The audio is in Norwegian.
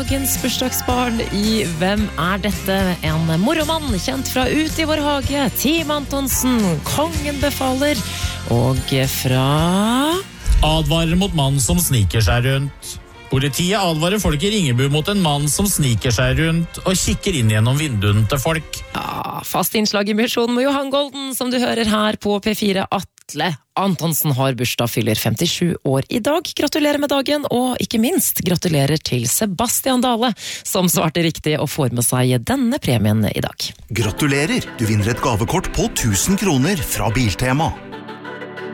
Dagens bursdagsbarn i Hvem er dette? En moromann kjent fra Ut i vår hage, Team Antonsen, Kongen befaler, og fra... Advarer mot mann som sniker seg rundt. Politiet advarer folk i Ringebu mot en mann som sniker seg rundt og kikker inn gjennom vinduene til folk. Ja, fast innslag i Misjonen med Johan Golden, som du hører her på P4. Atle Antonsen har bursdag, fyller 57 år i dag. Gratulerer med dagen, og ikke minst gratulerer til Sebastian Dale, som svarte riktig og får med seg denne premien i dag. Gratulerer! Du vinner et gavekort på 1000 kroner fra Biltema.